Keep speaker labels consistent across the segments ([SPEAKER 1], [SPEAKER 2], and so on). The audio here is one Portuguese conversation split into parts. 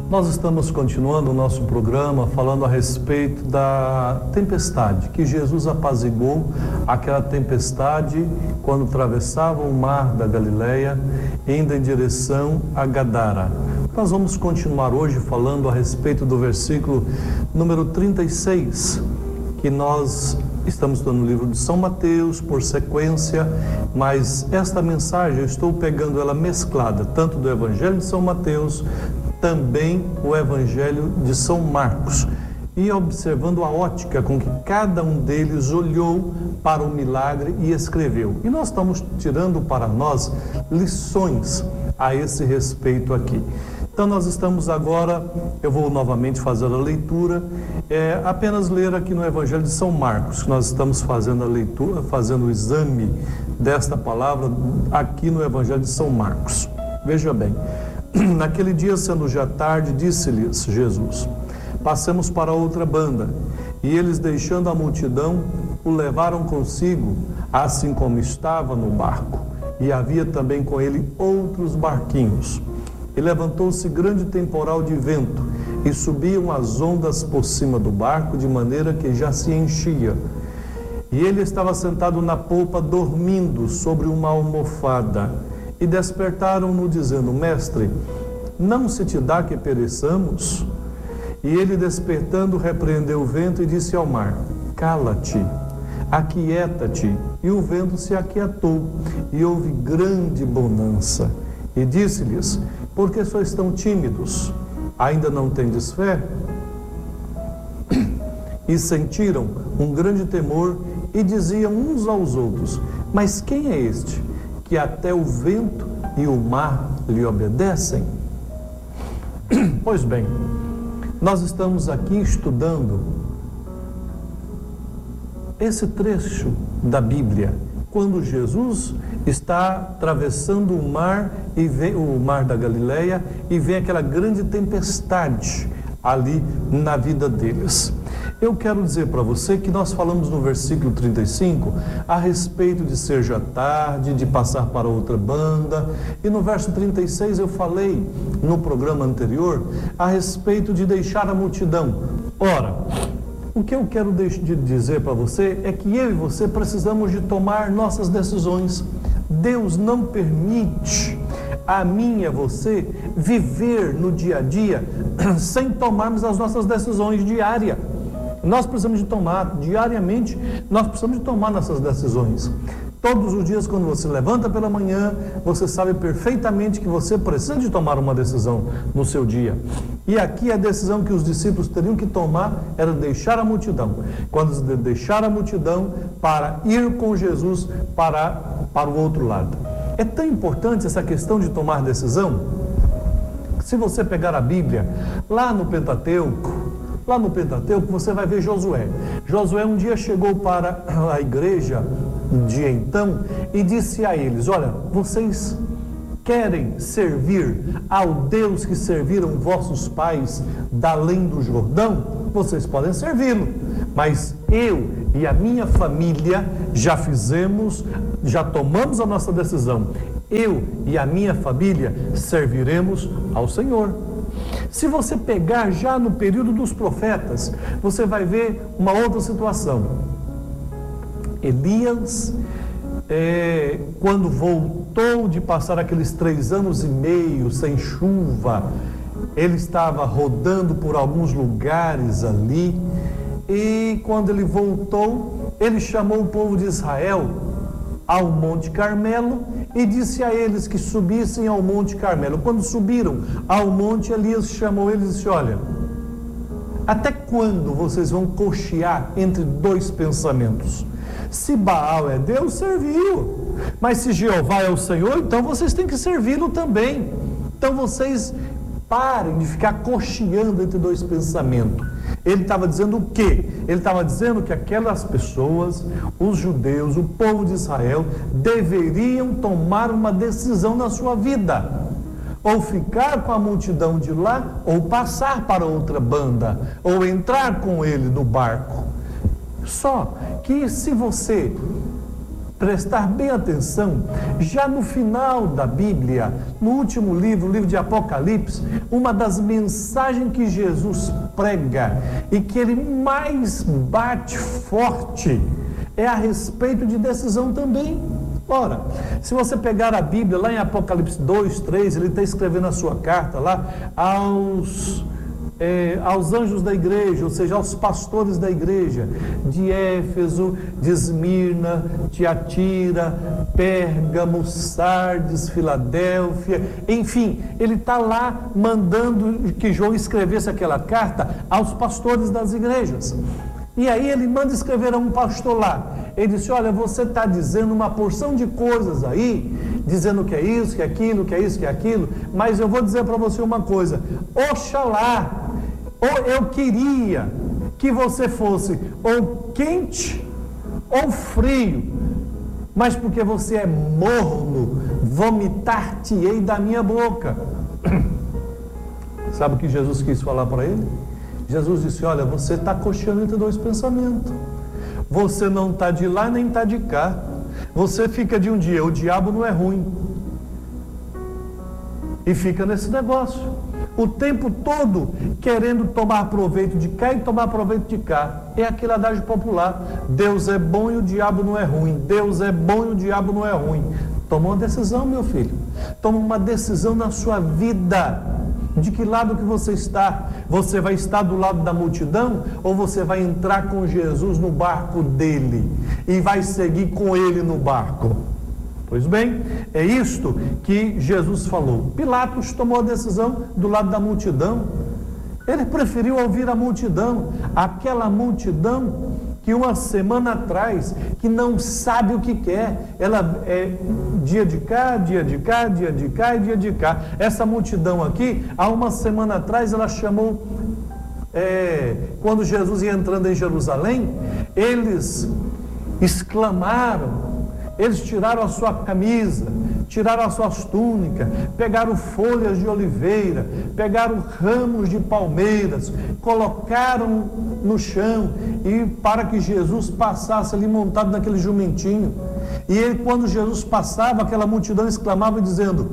[SPEAKER 1] Nós estamos continuando o nosso programa falando a respeito da tempestade, que Jesus apaziguou aquela tempestade quando atravessava o mar da Galileia, indo em direção a Gadara. Nós vamos continuar hoje falando a respeito do versículo número 36, que nós estamos no livro de São Mateus, por sequência, mas esta mensagem eu estou pegando ela mesclada, tanto do Evangelho de São Mateus, também o Evangelho de São Marcos, e observando a ótica com que cada um deles olhou para o milagre e escreveu. E nós estamos tirando para nós lições a esse respeito aqui. Então nós estamos agora, eu vou novamente fazer a leitura, apenas ler aqui no Evangelho de São Marcos, que nós estamos fazendo a leitura, fazendo o exame desta palavra aqui no Evangelho de São Marcos. Veja bem, naquele dia, sendo já tarde, disse-lhes Jesus: passemos para outra banda. E eles, deixando a multidão, o levaram consigo, assim como estava no barco. E havia também com ele outros barquinhos. E levantou-se grande temporal de vento, e subiam as ondas por cima do barco, de maneira que já se enchia. E ele estava sentado na polpa, dormindo sobre uma almofada. E despertaram-no, dizendo: Mestre, não se te dá que pereçamos? E ele, despertando, repreendeu o vento e disse ao mar: Cala-te, aquieta-te. E o vento se aquietou, e houve grande bonança. E disse-lhes: Por que sois tão tímidos? Ainda não tendes fé? E sentiram um grande temor, e diziam uns aos outros: Mas quem é este, que até o vento e o mar lhe obedecem? Pois bem, nós estamos aqui estudando esse trecho da Bíblia, quando Jesus está atravessando o mar, e vem o mar da Galileia, e vem aquela grande tempestade ali na vida deles. Eu quero dizer para você que nós falamos no versículo 35 a respeito de ser já tarde, de passar para outra banda, e no verso 36 eu falei no programa anterior a respeito de deixar a multidão. Ora, o que eu quero dizer para você é que eu e você precisamos de tomar nossas decisões. Deus não permite a mim e a você viver no dia a dia sem tomarmos as nossas decisões diárias. Nós precisamos de tomar, diariamente, nós precisamos de tomar nossas decisões. Todos os dias, quando você levanta pela manhã, você sabe perfeitamente que você precisa de tomar uma decisão no seu dia. E aqui a decisão que os discípulos teriam que tomar era deixar a multidão. Quando deixar a multidão para ir com Jesus para o outro lado. É tão importante essa questão de tomar decisão. Se você pegar a Bíblia, lá no Pentateuco, você vai ver Josué. Josué um dia chegou para a igreja de então e disse a eles: olha, vocês querem servir ao Deus que serviram vossos pais da além do Jordão? Vocês podem servi-lo, mas eu e a minha família já tomamos a nossa decisão. Eu e a minha família serviremos ao Senhor. Se você pegar já no período dos profetas, você vai ver uma outra situação. Elias, quando voltou de passar aqueles 3 anos e meio sem chuva, ele estava rodando por alguns lugares ali, e quando ele voltou, ele chamou o povo de Israel ao Monte Carmelo e disse a eles que subissem ao Monte Carmelo. Quando subiram ao monte, Elias chamou eles e disse: olha, até quando vocês vão cochear entre 2 pensamentos? Se Baal é Deus, serviu. Mas se Jeová é o Senhor, então vocês têm que servi-lo também. Então vocês parem de ficar cocheando entre 2 pensamentos. Ele estava dizendo o quê? Ele estava dizendo que aquelas pessoas, os judeus, o povo de Israel, deveriam tomar uma decisão na sua vida. Ou ficar com a multidão de lá, ou passar para outra banda, ou entrar com ele no barco. Só que se você prestar bem atenção, já no final da Bíblia, no último livro, o livro de Apocalipse, uma das mensagens que Jesus prega e que ele mais bate forte é a respeito de decisão também. Ora, se você pegar a Bíblia lá em Apocalipse 2, 3, ele está escrevendo a sua carta lá aos anjos da igreja, ou seja, aos pastores da igreja de Éfeso, de Esmirna, Tiatira, Pérgamo, Sardes, Filadélfia, enfim, ele está lá mandando que João escrevesse aquela carta aos pastores das igrejas. E aí ele manda escrever a um pastor lá. Ele disse: olha, você está dizendo uma porção de coisas aí, dizendo que é isso, que é aquilo, que é isso, que é aquilo, mas eu vou dizer para você uma coisa: oxalá, ou eu queria que você fosse ou quente ou frio, mas porque você é morno, vomitar-te-ei da minha boca. Sabe o que Jesus quis falar para ele? Jesus disse: olha, você está cocheando entre dois pensamentos. Você não está de lá nem está de cá. Você fica de um dia, o diabo não é ruim. E fica nesse negócio. O tempo todo querendo tomar proveito de cá e tomar proveito de cá. É aquele adágio popular: Deus é bom e o diabo não é ruim. Deus é bom e o diabo não é ruim. Toma uma decisão, meu filho. Toma uma decisão na sua vida. De que lado que você está? Você vai estar do lado da multidão ou você vai entrar com Jesus no barco dele e vai seguir com ele no barco? Pois bem, é isto que Jesus falou. Pilatos tomou a decisão do lado da multidão. Ele preferiu ouvir a multidão, aquela multidão que uma semana atrás, que não sabe o que quer, ela é dia de cá, dia de cá, dia de cá e dia de cá. Essa multidão aqui, há uma semana atrás, ela chamou, quando Jesus ia entrando em Jerusalém, eles exclamaram, eles tiraram a sua camisa, tiraram as suas túnicas, pegaram folhas de oliveira, pegaram ramos de palmeiras, colocaram no chão e para que Jesus passasse ali montado naquele jumentinho. E ele, quando Jesus passava, aquela multidão exclamava dizendo: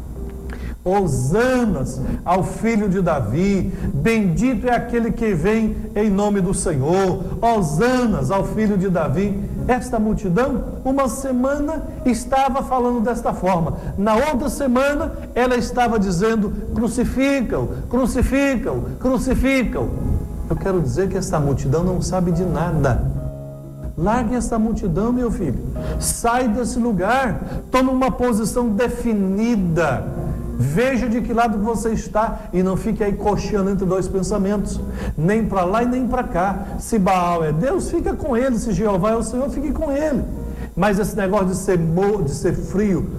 [SPEAKER 1] Hosanas ao filho de Davi, bendito é aquele que vem em nome do Senhor, Hosanas ao filho de Davi. Esta multidão, uma semana estava falando desta forma, na outra semana ela estava dizendo: crucificam, crucificam, crucificam. Eu quero dizer que esta multidão não sabe de nada. Largue essa multidão, meu filho, sai desse lugar, toma uma posição definida. Veja de que lado você está e não fique aí cocheando entre dois pensamentos, nem para lá e nem para cá. Se Baal é Deus, fica com ele. Se Jeová é o Senhor, fique com ele. Mas esse negócio de ser frio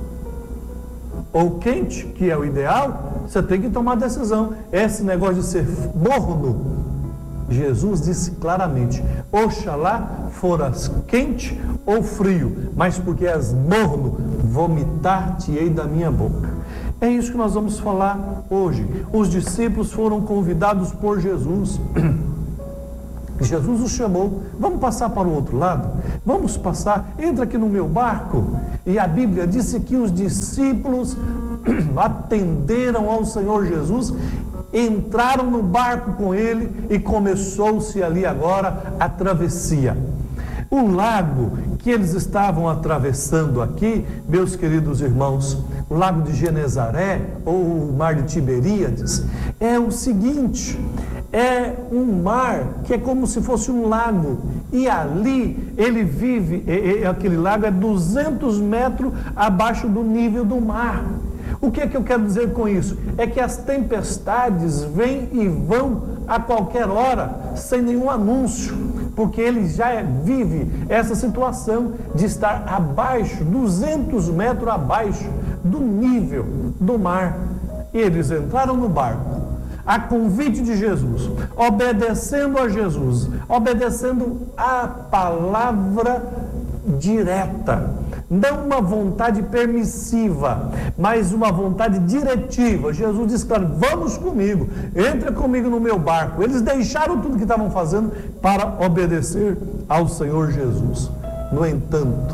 [SPEAKER 1] ou quente, que é o ideal, você tem que tomar decisão. Esse negócio de ser morno, Jesus disse claramente: oxalá foras quente ou frio, mas porque és morno, vomitar-te-ei da minha boca. É isso que nós vamos falar hoje. Os discípulos foram convidados por Jesus. Jesus os chamou: vamos passar para o outro lado? Vamos passar, entra aqui no meu barco. E a Bíblia disse que os discípulos atenderam ao Senhor Jesus, entraram no barco com ele e começou-se ali agora a travessia. O lago que eles estavam atravessando aqui, meus queridos irmãos, o lago de Genezaré ou o mar de Tiberíades, é o seguinte: é um mar que é como se fosse um lago, e ali ele vive, aquele lago é 200 metros abaixo do nível do mar. O que é que eu quero dizer com isso? É que as tempestades vêm e vão a qualquer hora, sem nenhum anúncio, porque ele já vive essa situação de estar abaixo, 200 metros abaixo do nível do mar. E eles entraram no barco, a convite de Jesus, obedecendo a Jesus, obedecendo a palavra direta, não uma vontade permissiva, mas uma vontade diretiva. Jesus disse: claro, vamos comigo, entra comigo no meu barco. Eles deixaram tudo que estavam fazendo para obedecer ao Senhor Jesus. No entanto,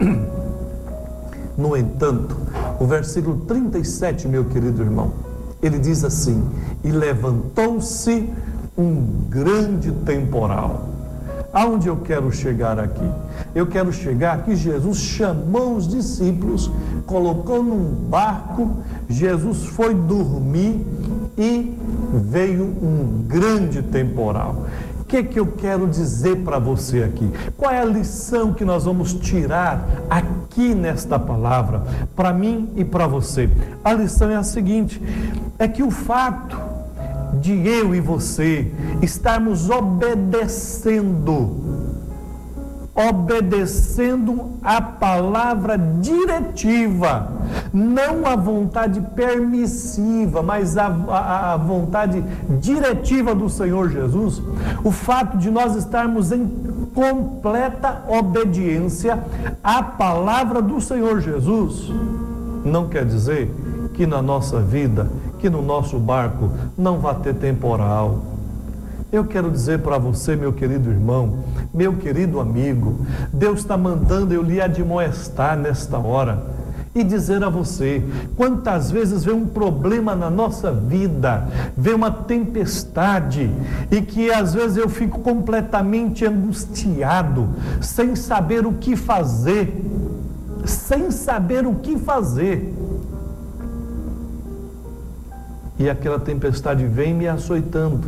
[SPEAKER 1] No entanto, o versículo 37, meu querido irmão, ele diz assim: e levantou-se um grande temporal. Aonde eu quero chegar aqui? Eu quero chegar que Jesus chamou os discípulos, colocou num barco, Jesus foi dormir e veio um grande temporal. O que eu quero dizer para você aqui? Qual é a lição que nós vamos tirar aqui nesta palavra, para mim e para você? A lição é a seguinte: é que o fato de eu e você estarmos obedecendo a palavra diretiva, não a vontade permissiva, mas a vontade diretiva do Senhor Jesus, o fato de nós estarmos em completa obediência à palavra do Senhor Jesus, não quer dizer que na nossa vida, que no nosso barco não vai ter temporal. Eu quero dizer para você, meu querido irmão, meu querido amigo, Deus está mandando eu lhe admoestar nesta hora e dizer a você: quantas vezes vem um problema na nossa vida, vem uma tempestade, e que às vezes eu fico completamente angustiado, sem saber o que fazer, e aquela tempestade vem me açoitando,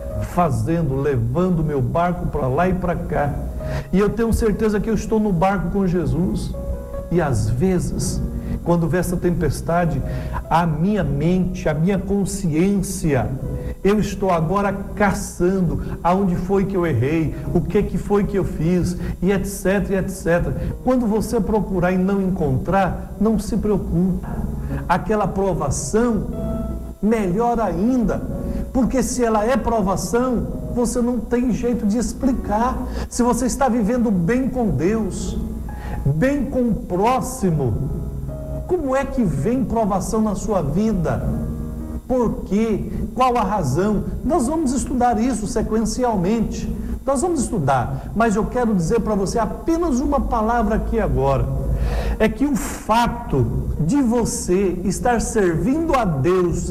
[SPEAKER 1] levando meu barco para lá e para cá, e eu tenho certeza que eu estou no barco com Jesus, e às vezes, quando vê essa tempestade, a minha mente, a minha consciência, eu estou agora caçando aonde foi que eu errei, o que foi que eu fiz, e etc, e etc. Quando você procurar e não encontrar, não se preocupe, aquela provação, melhor ainda, porque se ela é provação, você não tem jeito de explicar. Se você está vivendo bem com Deus, bem com o próximo, como é que vem provação na sua vida? Por quê? Qual a razão? Nós vamos estudar isso sequencialmente. Nós vamos estudar, mas eu quero dizer para você apenas uma palavra aqui agora. É que o fato de você estar servindo a Deus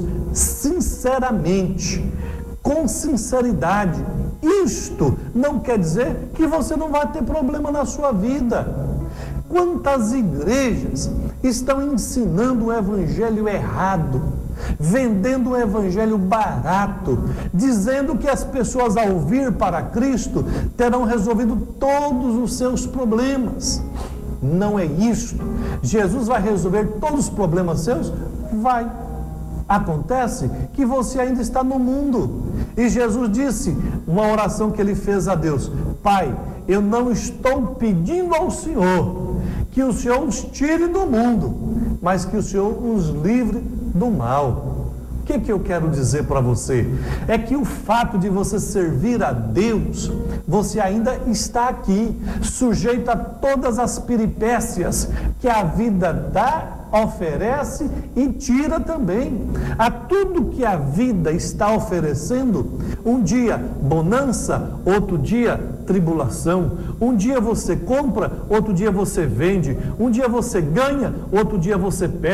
[SPEAKER 1] sinceramente, com sinceridade, isto não quer dizer que você não vai ter problema na sua vida. Quantas igrejas estão ensinando o evangelho errado, vendendo o evangelho barato, dizendo que as pessoas ao vir para Cristo terão resolvido todos os seus problemas. Não é isso. Jesus vai resolver todos os problemas seus? Vai. Acontece que você ainda está no mundo. E Jesus disse, uma oração que ele fez a Deus: Pai, eu não estou pedindo ao Senhor que o Senhor os tire do mundo, mas que o Senhor os livre do mal. O que eu quero dizer para você? É que o fato de você servir a Deus, você ainda está aqui, sujeito a todas as peripécias que a vida dá, oferece e tira também. A tudo que a vida está oferecendo, um dia bonança, outro dia tribulação. Um dia você compra, outro dia você vende. Um dia você ganha, outro dia você perde.